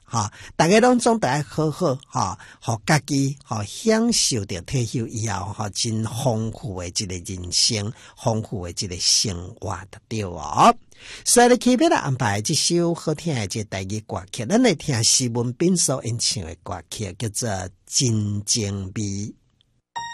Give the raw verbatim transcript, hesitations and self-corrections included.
哈，大家拢总得爱好好哈，互家己哈享受着退休以后哈真丰富的一个人生，丰富的一个生活的对哦。所以咧，特别来安排这首好听的这台语歌曲，咱来听施文彬所演唱的歌曲，叫做《真情味》。